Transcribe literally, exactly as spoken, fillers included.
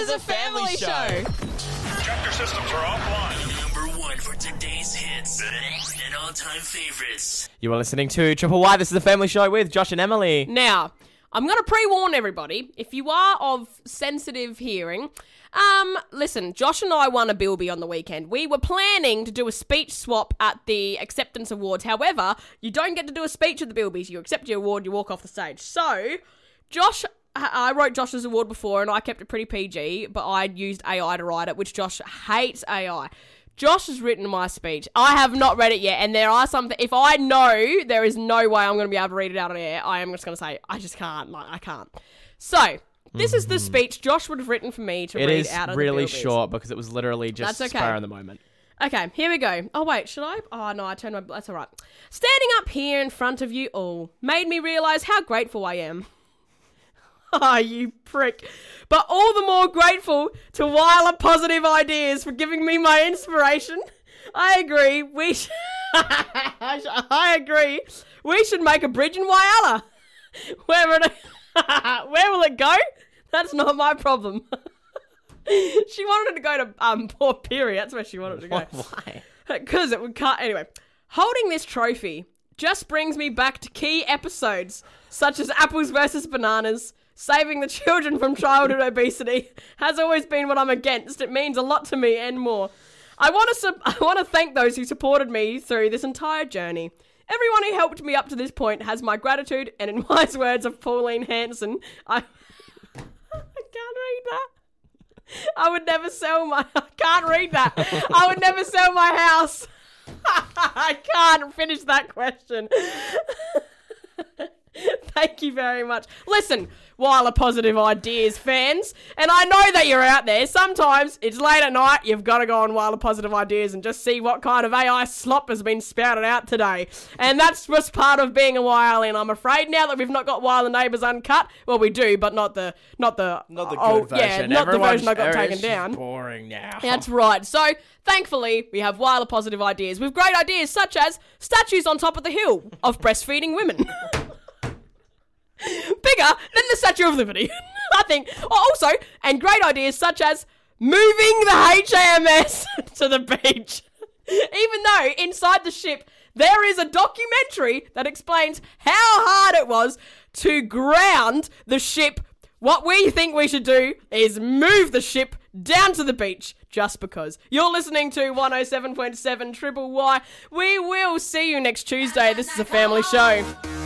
is a family show. Projector systems are offline. Number one for today's hits and all-time favorites. You are listening to Triple Y. This is a family show with Josh and Emily. Now, I'm going to pre-warn everybody, if you are of sensitive hearing, um, listen, Josh and I won a Bilby on the weekend. We were planning to do a speech swap at the acceptance awards. However, you don't get to do a speech at the Bilbies. You accept your award, you walk off the stage. So, Josh, I wrote Josh's award before and I kept it pretty P G, but I used A I to write it, which Josh hates A I. Josh has written my speech. I have not read it yet, and there are some... Th- if I know there is no way I'm going to be able to read it out on air, I am just going to say, I just can't. Like, I can't. So, this mm-hmm. is the speech Josh would have written for me to it read out of the It is really Bilbies. short because it was literally just That's okay. spur in the moment. Okay, here we go. Oh, wait, should I? Oh, no, I turned my... That's all right. Standing up here in front of you all made me realise how grateful I am. Ah, oh, you prick. But all the more grateful to Wyler Positive Ideas for giving me my inspiration. I agree. We sh- I agree. We should make a bridge in Wyala. Where, it- Where will it go? That's not my problem. She wanted it to go to um, Port Pirie. That's where she wanted it to go. Why? Because it would cut. Anyway, holding this trophy just brings me back to key episodes such as Apples versus Bananas. Saving the children from childhood obesity has always been what I'm against. It means a lot to me and more. I want to su- I want to thank those who supported me through this entire journey. Everyone who helped me up to this point has my gratitude, and in wise words of Pauline Hanson, I, I can't read that. I would never sell my... I can't read that. I would never sell my house. I can't finish that question. Thank you very much. Listen, Wyler Positive Ideas fans, and I know that you're out there. Sometimes it's late at night, you've got to go on Wyler Positive Ideas and just see what kind of A I slop has been spouted out today. And that's just part of being a Wylerlian, I'm afraid. Now that we've not got Wyler Neighbours Uncut, well, we do, but not the not the not the good old, version. Yeah, not Everyone's, the version I got taken it's down. Boring now. That's right. So, thankfully, we have Wyler Positive Ideas with great ideas such as statues on top of the hill of breastfeeding women. Bigger than the Statue of Liberty. I think. Also, and great ideas such as moving the H A M S to the beach. Even though inside the ship there is a documentary that explains how hard it was to ground the ship. What we think we should do is move the ship down to the beach just because. You're listening to one oh seven point seven Triple Y. We will see you next Tuesday. This is a family show.